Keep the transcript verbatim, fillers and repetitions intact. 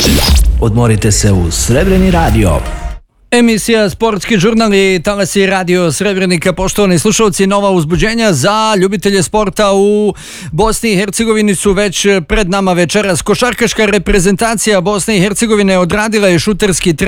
Odmorite se uz Srebreni radio. Emisija Sportski žurnal i talasi radio Srebrenika. Poštovani slušalci, nova uzbuđenja za ljubitelje sporta u Bosni i Hercegovini su već pred nama večeras. Košarkaška reprezentacija Bosne i Hercegovine odradila je šuterski trening